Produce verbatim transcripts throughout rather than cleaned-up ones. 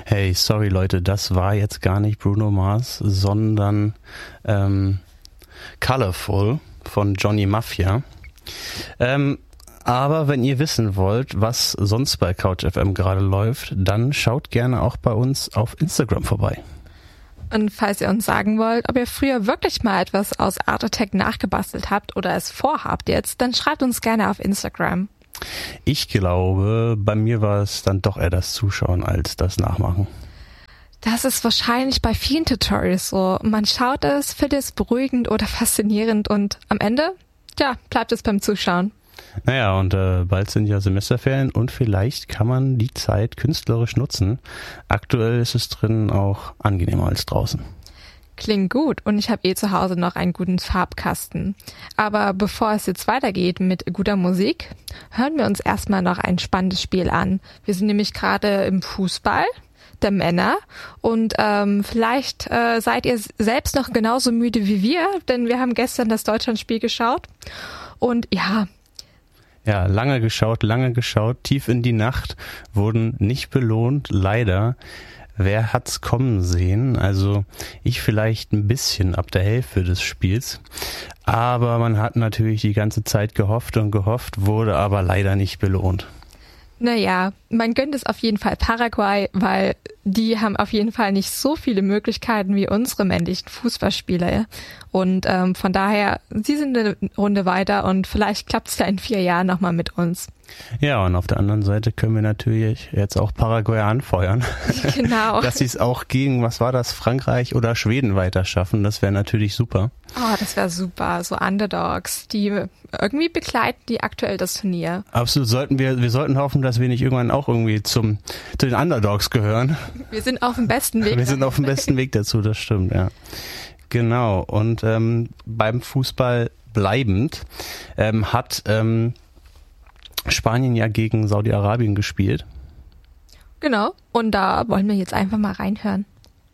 Hey, sorry Leute, das war jetzt gar nicht Bruno Mars, sondern ähm, Colorful von Johnny Mafia. Ähm, aber wenn ihr wissen wollt, was sonst bei Couch F M gerade läuft, dann schaut gerne auch bei uns auf Instagram vorbei. Und falls ihr uns sagen wollt, ob ihr früher wirklich mal etwas aus Art Attack nachgebastelt habt oder es vorhabt jetzt, dann schreibt uns gerne auf Instagram. Ich glaube, bei mir war es dann doch eher das Zuschauen als das Nachmachen. Das ist wahrscheinlich bei vielen Tutorials so. Man schaut es, findet es beruhigend oder faszinierend und am Ende, ja, bleibt es beim Zuschauen. Naja, und äh, bald sind ja Semesterferien und vielleicht kann man die Zeit künstlerisch nutzen. Aktuell ist es drin auch angenehmer als draußen. Klingt gut und ich habe eh zu Hause noch einen guten Farbkasten. Aber bevor es jetzt weitergeht mit guter Musik, hören wir uns erstmal noch ein spannendes Spiel an. Wir sind nämlich gerade im Fußball der Männer und ähm, vielleicht äh, seid ihr selbst noch genauso müde wie wir, denn wir haben gestern das Deutschlandspiel geschaut und ja... Ja, lange geschaut, lange geschaut, tief in die Nacht, wurden nicht belohnt, leider. Wer hat's kommen sehen? Also ich vielleicht ein bisschen ab der Hälfte des Spiels. Aber man hat natürlich die ganze Zeit gehofft und gehofft, wurde aber leider nicht belohnt. Naja, man gönnt es auf jeden Fall Paraguay, weil die haben auf jeden Fall nicht so viele Möglichkeiten wie unsere männlichen Fußballspieler. Und ähm, von daher, sie sind eine Runde weiter und vielleicht klappt es ja in vier Jahren nochmal mit uns. Ja, und auf der anderen Seite können wir natürlich jetzt auch Paraguay anfeuern. Genau. Dass sie es auch gegen, was war das, Frankreich oder Schweden weiter schaffen. Das wäre natürlich super. Oh, das wäre super. So Underdogs, die irgendwie begleiten die aktuell das Turnier. Absolut, sollten wir, wir sollten hoffen, dass wir nicht irgendwann auch irgendwie zum, zu den Underdogs gehören. Wir sind auf dem besten Weg. Wir sind auf dem besten Weg dazu, das stimmt, ja. Genau, und ähm, beim Fußball bleibend ähm, hat ähm, Spanien ja gegen Saudi-Arabien gespielt. Genau, und da wollen wir jetzt einfach mal reinhören.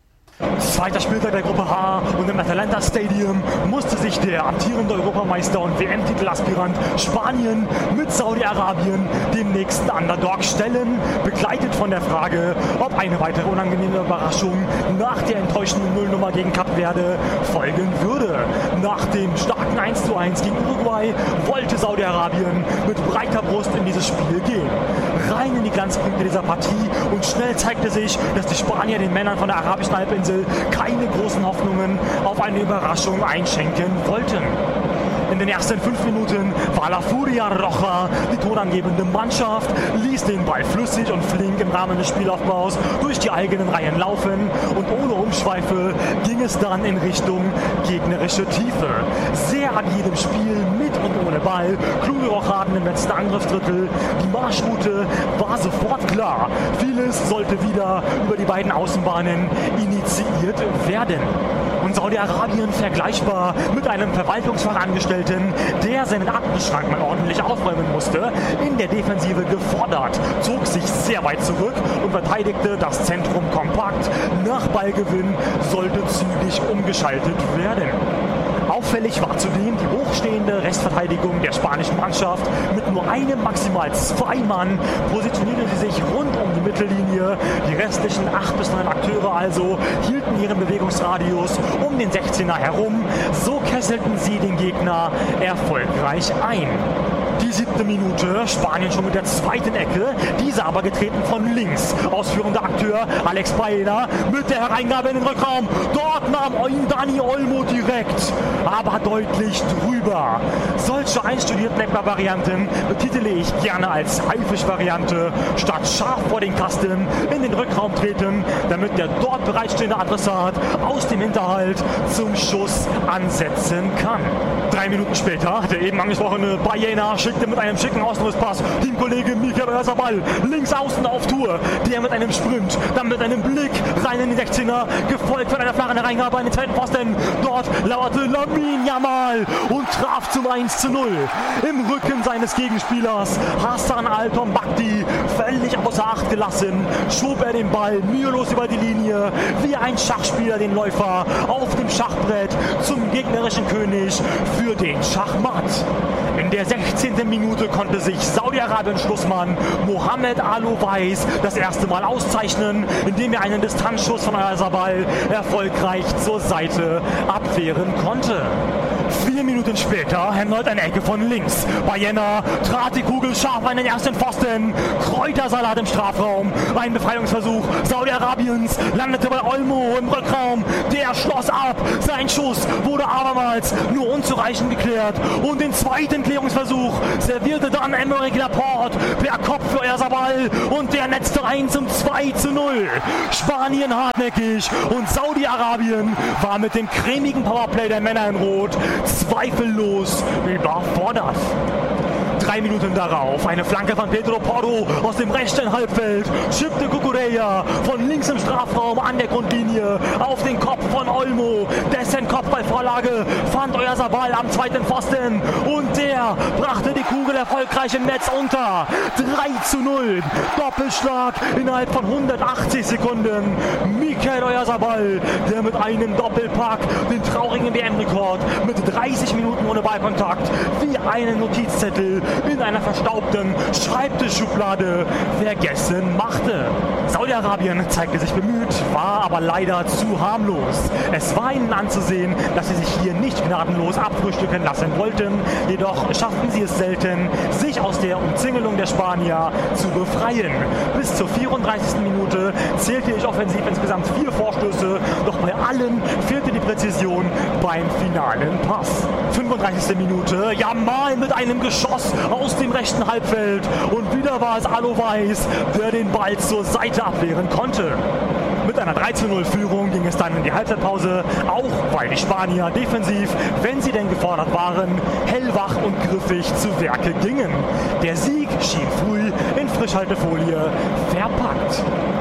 Zweiter Spieltag der Gruppe H und im Atalanta Stadium musste sich der amtierende Europameister und W M-Titelaspirant Spanien mit Saudi-Arabien dem nächsten Underdog stellen, begleitet von der Frage, ob eine weitere unangenehme Überraschung nach der enttäuschenden Nullnummer gegen Kap Verde folgen würde. Nach dem starken eins zu eins gegen Uruguay wollte Saudi-Arabien mit breiter Brust in dieses Spiel gehen. Rein in die Glanzpunkte dieser Partie und schnell zeigte sich, dass die Spanier den Männern von der arabischen Halbinsel keine großen Hoffnungen auf eine Überraschung einschenken wollten. In den ersten fünf Minuten war La Furia Roja die tonangebende Mannschaft, ließ den Ball flüssig und flink im Rahmen des Spielaufbaus durch die eigenen Reihen laufen und ohne Umschweife ging es dann in Richtung gegnerische Tiefe. Sehr agil im Spiel, mit und ohne Ball, kluge Rochaden im letzten Angriffsdrittel. Die Marschroute war sofort klar. Vieles sollte wieder über die beiden Außenbahnen initiiert werden. Und Saudi-Arabien vergleichbar mit einem Verwaltungsfachangestellten, der seinen Aktenschrank mal ordentlich aufräumen musste, in der Defensive gefordert, zog sich sehr weit zurück und verteidigte das Zentrum kompakt. Nach Ballgewinn sollte zügig umgeschaltet werden. Auffällig war zudem die hochstehende Restverteidigung der spanischen Mannschaft. Mit nur einem, maximal zwei Mann positionierte sie sich rund um die Mittellinie. Die restlichen acht bis neun Akteure also hielten ihren Bewegungsradius um den sechzehner herum. So kesselten sie den Gegner erfolgreich ein. Die siebte Minute, Spanien schon mit der zweiten Ecke, diese aber getreten von links. Ausführender Akteur Alex Baena mit der Hereingabe in den Rückraum. Dort nahm Dani Olmo direkt, aber deutlich drüber. Solche einstudierten Eckball-Varianten betitele ich gerne als Haifisch-Variante. Statt scharf vor den Kasten in den Rückraum treten, damit der dort bereitstehende Adressat aus dem Hinterhalt zum Schuss ansetzen kann. Drei Minuten später, der eben angesprochene Baena schickte mit einem schicken Außenrisspass Teamkollege Mikel Oyarzabal links außen auf Tour. Der mit einem Sprint, dann mit einem Blick rein in den sechzehner, gefolgt von einer flachen Hereingabe an den zweiten Pfosten. Dort lauerte Lamine Yamal und traf zum eins zu null. Im Rücken seines Gegenspielers Hassan Al-Tombakti, völlig außer Acht gelassen, schob er den Ball mühelos über die Linie, wie ein Schachspieler den Läufer auf dem Schachbrett zum gegnerischen König für den Schachmatt. In der sechzehnten Minute konnte sich Saudi-Arabien-Schlussmann Mohammed Al-Owais das erste Mal auszeichnen, indem er einen Distanzschuss von Oyarzabal erfolgreich zur Seite abwehren konnte. Vier Minuten später erneut eine Ecke von links. Baena trat die Kugel scharf an den ersten Pfosten. Kräutersalat im Strafraum. Ein Befreiungsversuch Saudi-Arabiens landete bei Olmo im Rückraum. Der schloss ab. Sein Schuss wurde abermals nur unzureichend geklärt. Und den zweiten Klärungsversuch servierte dann Aymeric Laporte per Kopf für Oyarzabal. Und der netzte ein zum zwei zu null. Spanien hartnäckig und Saudi-Arabien war mit dem cremigen Powerplay der Männer in Rot zweifellos überfordert. Drei Minuten darauf eine Flanke von Pedro Porro aus dem rechten Halbfeld, schippte Cucurella von links im Strafraum an der Grundlinie auf den Kopf von Olmo. Dessen Kopfballvorlage fand Oyarzabal am zweiten Pfosten und der brachte die Kugel erfolgreich im Netz unter. drei zu null. Doppelschlag innerhalb von hundertachtzig Sekunden. Mikel Oyarzabal, der mit einem Doppelpack den traurigen W M-Rekord mit dreißig Minuten ohne Ballkontakt wie einen Notizzettel in einer verstaubten Schreibtischschublade vergessen machte. Saudi-Arabien zeigte sich bemüht, war aber leider zu harmlos. Es war ihnen anzusehen, dass sie sich hier nicht gnadenlos abfrühstücken lassen wollten, jedoch schafften sie es selten, sich aus der Umzingelung der Spanier zu befreien. Bis zur vierunddreißigsten Minute zählte ich offensiv insgesamt vier Vorstöße, doch bei allen fehlte die Präzision beim finalen Pass. fünfunddreißigste Minute, Yamal mit einem Geschoss aus dem rechten Halbfeld und wieder war es Al-Owais, der den Ball zur Seite abwehren konnte. Mit einer drei zu null Führung ging es dann in die Halbzeitpause, auch weil die Spanier defensiv, wenn sie denn gefordert waren, hellwach und griffig zu Werke gingen. Der Sieg schien früh in Frischhaltefolie verpackt.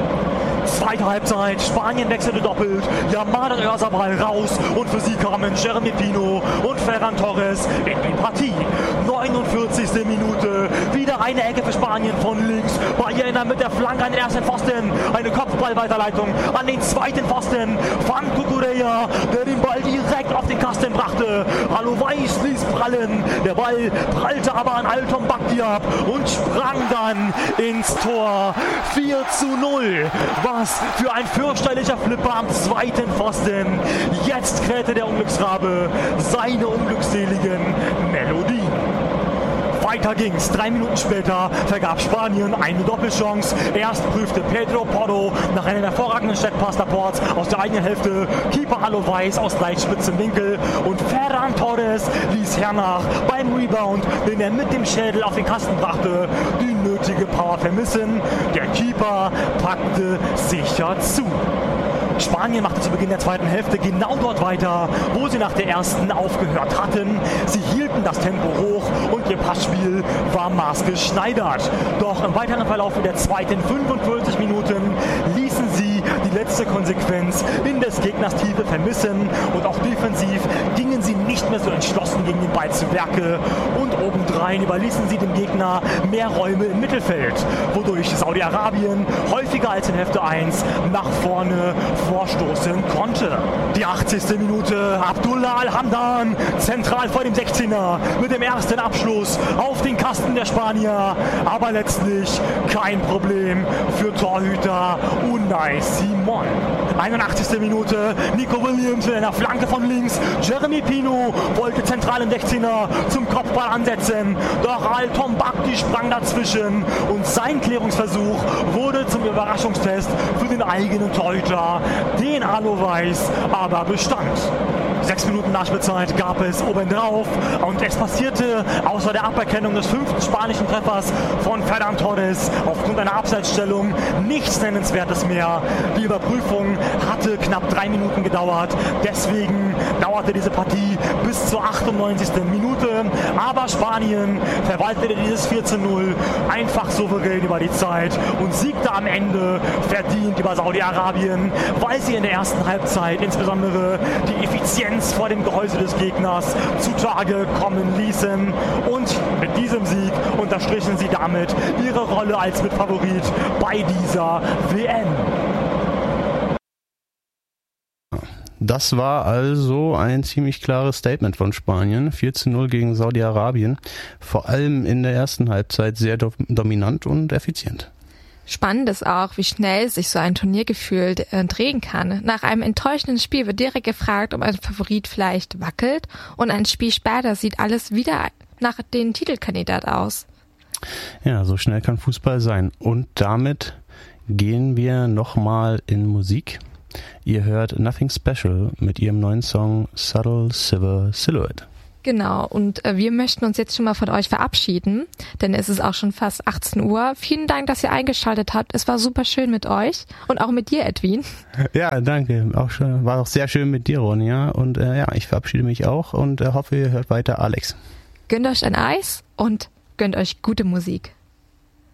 Zweite Halbzeit, Spanien wechselte doppelt, Yamal und Oyarzabal raus und für sie kamen Jeremy Pino und Ferran Torres in die Partie. neunundvierzigste Minute, wieder eine Ecke für Spanien von links, Baena mit der Flanke an den ersten Pfosten, eine Kopfballweiterleitung an den zweiten Pfosten, fand Cucurella, der den Ball direkt auf den Kasten brachte. Al-Owais ließ prallen, der Ball prallte aber an Alton Bakti ab und sprang dann ins Tor. vier zu null. Was für ein fürchterlicher Flipper am zweiten Pfosten. Jetzt krähte der Unglücksrabe seine unglückseligen Melodien. Weiter ging's. Drei Minuten später vergab Spanien eine Doppelchance. Erst prüfte Pedro Porro nach einem hervorragenden Steckpass Laporte aus der eigenen Hälfte Keeper Al-Owais aus leicht spitzem Winkel und Ferran Torres ließ hernach beim Rebound, den er mit dem Schädel auf den Kasten brachte, die nötige Power vermissen. Der Keeper packte sicher zu. Spanien machte zu Beginn der zweiten Hälfte genau dort weiter, wo sie nach der ersten aufgehört hatten. Sie hielten das Tempo hoch und ihr Passspiel war maßgeschneidert. Doch im weiteren Verlauf der zweiten fünfundvierzig Minuten ließen sie die letzte Konsequenz in des Gegners Tiefe vermissen und auch defensiv gingen sie nicht mehr so entschlossen gegen den Ball zu Werke und obendrein überließen sie dem Gegner mehr Räume im Mittelfeld, wodurch Saudi-Arabien häufiger als in Hälfte eins nach vorne vorstoßen konnte. Die achtzigste Minute, Abdullah Al-Hamdan zentral vor dem sechzehner mit dem ersten Abschluss auf den Kasten der Spanier, aber letztlich kein Problem für Torhüter Unai Simon. einundachtzigste Minute, Nico Williams mit einer Flanke von links, Jeremy Pino wollte zentral im sechzehner zum Kopfball ansetzen, doch Alton Bakti sprang dazwischen und sein Klärungsversuch wurde zum Überraschungstest für den eigenen Torhüter, den Al-Owais aber bestand. Sechs Minuten Nachspielzeit gab es obendrauf und es passierte außer der Aberkennung des fünften spanischen Treffers von Ferran Torres aufgrund einer Abseitsstellung nichts Nennenswertes mehr. Die Überprüfung hatte knapp drei Minuten gedauert, deswegen dauerte diese Partie bis zur achtundneunzigsten Minute, aber Spanien verwaltete dieses vier zu null einfach souverän über die Zeit und siegte am Ende verdient über Saudi-Arabien, weil sie in der ersten Halbzeit insbesondere die Effizienz vor dem Gehäuse des Gegners zutage kommen ließen und mit diesem Sieg unterstrichen sie damit ihre Rolle als Mitfavorit bei dieser W M. Das war also ein ziemlich klares Statement von Spanien. vier zu null gegen Saudi-Arabien. Vor allem in der ersten Halbzeit sehr do- dominant und effizient. Spannend ist auch, wie schnell sich so ein Turnier gefühlt äh, drehen kann. Nach einem enttäuschenden Spiel wird direkt gefragt, ob ein Favorit vielleicht wackelt, und ein Spiel später sieht alles wieder nach dem Titelkandidat aus. Ja, so schnell kann Fußball sein. Und damit gehen wir nochmal in Musik. Ihr hört Nothing Special mit ihrem neuen Song Subtle Silver Silhouette. Genau, und äh, wir möchten uns jetzt schon mal von euch verabschieden, denn es ist auch schon fast achtzehn Uhr. Vielen Dank, dass ihr eingeschaltet habt. Es war super schön mit euch und auch mit dir, Edwin. Ja, danke. Auch schon, war auch sehr schön mit dir, Ronja. Und äh, ja, ich verabschiede mich auch und äh, hoffe, ihr hört weiter Alex. Gönnt euch ein Eis und gönnt euch gute Musik.